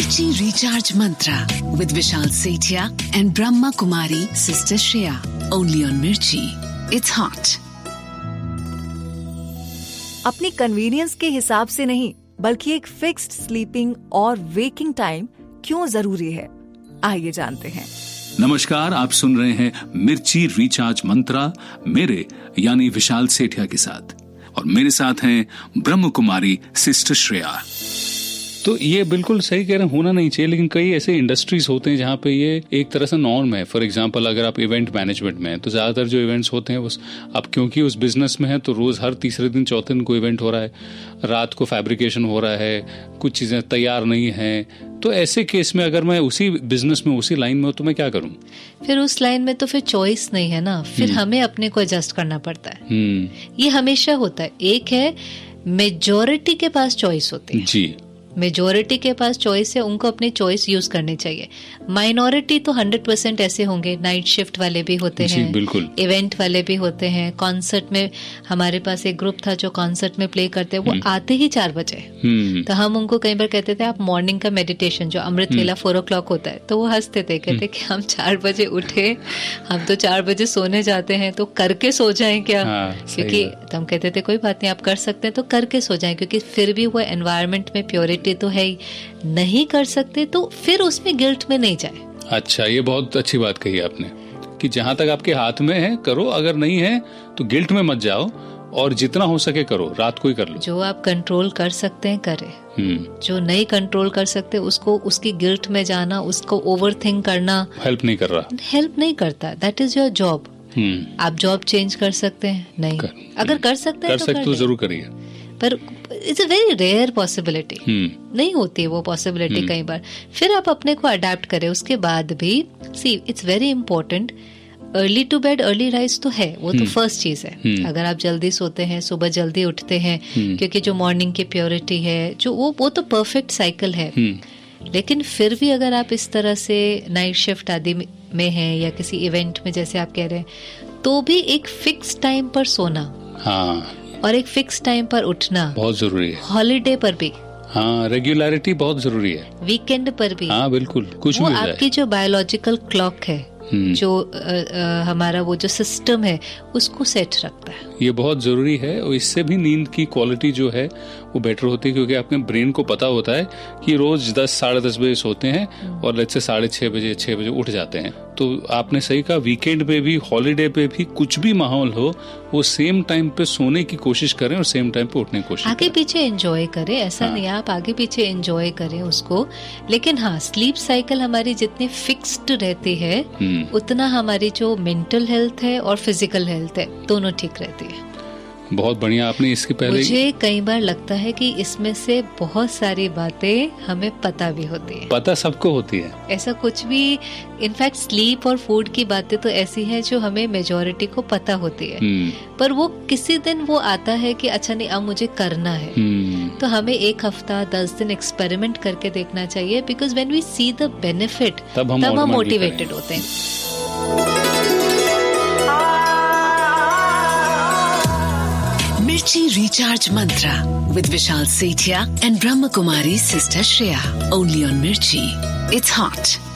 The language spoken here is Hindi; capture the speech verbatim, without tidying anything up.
Mirchi Recharge Mantra with Vishal Sethia and Brahma Kumari Sister Shreya. Only on Mirchi. It's hot. अपनी कन्वीनियंस के हिसाब से नहीं बल्कि एक फिक्स्ड स्लीपिंग और वेकिंग टाइम क्यों जरूरी है, आइए जानते हैं। नमस्कार, आप सुन रहे हैं मिर्ची रिचार्ज मंत्रा मेरे यानी विशाल सेठिया के साथ, और मेरे साथ हैं ब्रह्म कुमारी सिस्टर श्रेया। तो ये बिल्कुल सही कह रहे हैं, होना नहीं चाहिए, लेकिन कई ऐसे इंडस्ट्रीज होते हैं जहाँ पे ये एक तरह से नॉर्म है। फॉर एग्जांपल अगर आप इवेंट मैनेजमेंट में हैं तो ज्यादातर जो इवेंट्स होते हैं उस अब क्योंकि उस बिजनेस में है तो रोज हर तीसरे दिन चौथे दिन को इवेंट हो रहा है, रात को फैब्रिकेशन हो रहा है, कुछ चीजें तैयार नहीं हैं। तो ऐसे केस में अगर मैं उसी बिजनेस में उसी लाइन में हूँ तो मैं क्या करूँ? फिर उस लाइन में तो फिर चॉइस नहीं है ना, फिर हमें अपने को एडजस्ट करना पड़ता है। ये हमेशा होता है। एक है मेजॉरिटी के पास चॉइस होती है जी, मेजोरिटी के पास चॉइस है, उनको अपनी चॉइस यूज करनी चाहिए। माइनॉरिटी तो हंड्रेड परसेंट ऐसे होंगे, नाइट शिफ्ट वाले भी होते हैं, बिल्कुल इवेंट वाले भी होते हैं। कॉन्सर्ट में हमारे पास एक ग्रुप था जो कॉन्सर्ट में प्ले करते हैं, वो आते ही चार बजे। तो हम उनको कई बार कहते थे आप मॉर्निंग का मेडिटेशन जो अमृत वेला फोर ओ क्लॉक होता है, तो वो हंसते थे, कहते कि हम चार बजे उठे, हम तो चार बजे सोने जाते हैं, तो करके सो जाएं क्या? हाँ, क्योंकि तो हम कहते थे कोई बात नहीं, आप कर सकते हैं तो करके सो जाएं, क्योंकि फिर भी वो एनवायरमेंट में प्योरिटी तो है ही। नहीं कर सकते तो फिर उसमें गिल्ट में नहीं जाए। अच्छा, ये बहुत अच्छी बात कही आपने कि जहां तक आपके हाथ में है करो, अगर नहीं है तो गिल्ट में मत जाओ, और जितना हो सके करो, रात को ही कर लो। जो आप कंट्रोल कर सकते हैं करें, जो नहीं कंट्रोल कर सकते उसको उसकी गिल्ट में जाना, उसको ओवर थिंक करना हेल्प नहीं कर रहा, हेल्प नहीं करता। That is your job. आप जॉब चेंज कर सकते हैं? नहीं कर, अगर कर सकते हैं कर तो, सकते तो जरूर करिए, पर it's a very rare possibility, नहीं होती है वो पॉसिबिलिटी कई बार। फिर आप अपने को अडेप्ट करें। उसके बाद भी see it's very important, early to bed early rise तो है, वो तो फर्स्ट चीज है। अगर आप जल्दी सोते हैं, सुबह जल्दी उठते हैं, क्योंकि जो मॉर्निंग की प्योरिटी है जो वो वो तो परफेक्ट साइकिल है। लेकिन फिर भी अगर आप इस तरह से नाइट शिफ्ट आदि में हैं या किसी इवेंट में जैसे आप कह रहे हैं, तो भी एक फिक्स टाइम पर सोना, हाँ, और एक फिक्स टाइम पर उठना बहुत जरूरी है। हॉलीडे पर भी, हाँ, रेगुलरिटी बहुत जरूरी है। वीकेंड पर भी, हाँ बिल्कुल, कुछ भी हो जाए। आपकी जो बायोलॉजिकल क्लॉक है, जो आ, आ, हमारा वो जो सिस्टम है, उसको सेट रखता है। ये बहुत जरूरी है, और इससे भी नींद की क्वालिटी जो है वो बेटर होती है, क्योंकि आपके ब्रेन को पता होता है कि रोज दस साढ़े दस बजे सोते हैं और लेट्स से साढ़े छह बजे छह बजे उठ जाते हैं। तो आपने सही कहा, वीकेंड पे भी, हॉलीडे पे भी, कुछ भी माहौल हो, वो सेम टाइम पे सोने की कोशिश करें और सेम टाइम पे उठने की कोशिश आगे करें। पीछे एंजॉय करें, ऐसा हाँ। नहीं आप आगे पीछे एंजॉय करें उसको, लेकिन हाँ, स्लीप साइकिल हमारी जितनी फिक्स्ड रहती है उतना हमारी जो मेंटल हेल्थ है और फिजिकल हेल्थ है दोनों ठीक रहती है। बहुत बढ़िया, आपने इसके पहले मुझे कई बार लगता है कि इसमें से बहुत सारी बातें हमें पता भी होती है। पता सबको होती है, ऐसा कुछ भी। इनफैक्ट स्लीप और फूड की बातें तो ऐसी हैं जो हमें मेजॉरिटी को पता होती है, पर वो किसी दिन वो आता है कि अच्छा नहीं अब मुझे करना है, तो हमें एक हफ्ता दस दिन एक्सपेरिमेंट करके देखना चाहिए, because when we see the benefit तब हम मोटिवेटेड होते हैं। Mirchi Recharge Mantra with Vishal Sethia and Brahma Kumari Sister Shreya. Only on Mirchi. It's hot.